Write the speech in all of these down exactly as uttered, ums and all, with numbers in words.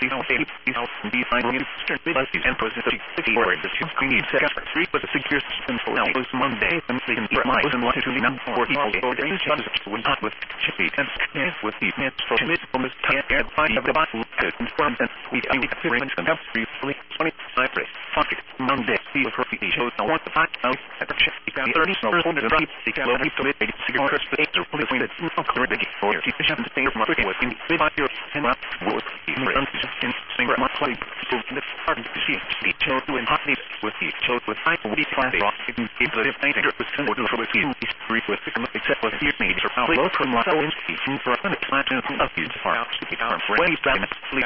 these all say these all these I will start with us and process the city or the two screen set up three with a secure system for now was Monday and they can put my was and wanted to be number four all or the instructions would not with chippy and scan with the net for mid from this time and find the bottle to confirm that we are different and have briefly twenty-five race pocket Monday see with her shows I want to find out at the check thirty so on the right the gallery to it secure first the eight or police with no correct for efficient thing from market was in the by your and up was in the singer my play to the part of the she chose to in hotly with the chose with I will be class rock it is the painter with symbol for the team is brief with except with here maybe for how low from low in for a class of these far out to the arm for any time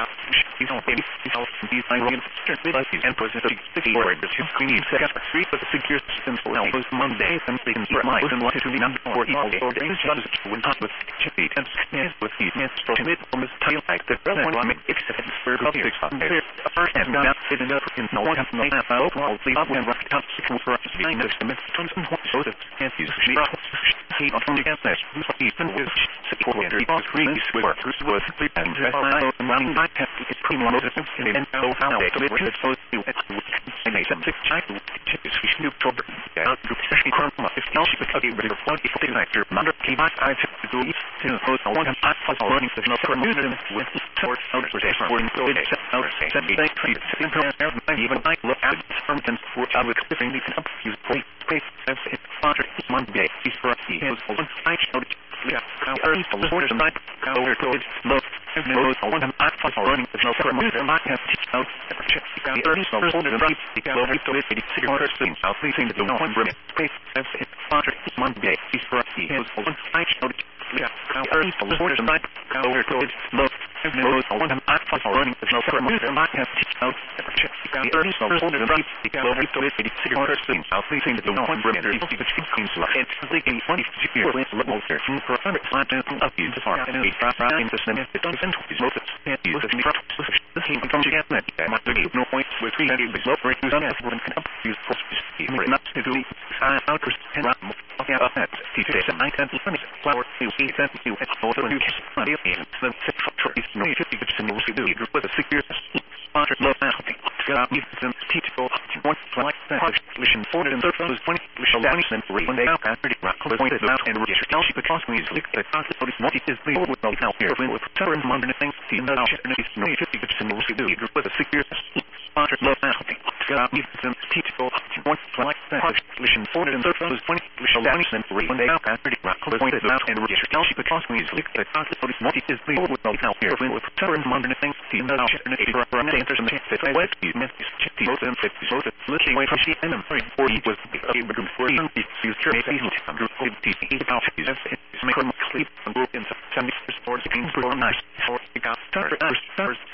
he's on baby he's all these I will start with us and process the city or the two screen set up three with a secure system for now was Monday and they can put my and wanted to be number four all or the instructions would not with chippy and scan with the net for mid from this tail like the one one except for the six there first and now it is in no one no half out all the up and rock top six for us behind the myth comes and what shows it can't use she he on the gas that even with support the boss rings with first was three and and running back is pretty much the same and so how they could be supposed to and they said six child chips fish new trouble out to especially from if now she could be ready for the thing like your mother came back I took to do it to post on one I was learning to know from using with short out for this for in so it set out say that they treat simple even I look at from them for I was giving the up use place space as it father Monday is for he has one I showed yeah how early for the orders night over to it look and knows on one I was learning to know from using my have teach out the early so order the right the over to it the cigarette scene I'll please think the one room space as it father Monday is for he has one I showed yeah how early for the orders night over to it look and knows on one I was learning to know from using my have teach out the early so order the right the over to it the cigarette scene I'll please think the one room the cleans like it's thinking funny secure with level there for a hundred slant up you to far and a drop right into the it doesn't is most can't use the front the team comes together that might be no point with three hundred below for it on that one can up use for not to do I out for ten round yeah that teach it nine ten twenty flower two eight ten two at photo and you can find it in the six for is no fifty percent will do with a secure sponsor low something got me some teachable one like that solution for it and so was twenty twenty and three when they out after the rock pointed out and reach tell she because we is lick the possibility what is the with no out here with current modern things team that no fifty percent will do with a secure sponsor low something got me some teachable one like that solution for it and so was twenty and three when they out after the rock pointed out and reach tell she because we is lick the possibility what is the with no out here with current modern things team that for a answer some that I was you miss chippy both and fifty both looking away from she and I'm sorry for he was a bedroom for you you sure maybe he's under fifty about his make him sleep and broke into seventy sports games for nice for the got started